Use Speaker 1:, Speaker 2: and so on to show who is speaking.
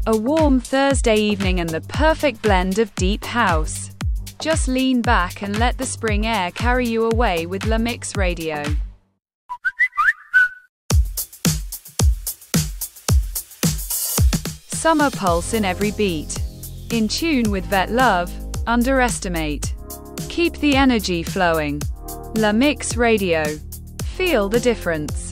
Speaker 1: A warm Thursday evening and the perfect blend of deep house. Just lean back and let the spring air carry you away with La Mix Radio. Summer pulse in every beat. In tune with Vet Love, Underestimate. Keep the energy flowing. La Mix Radio. Feel the difference.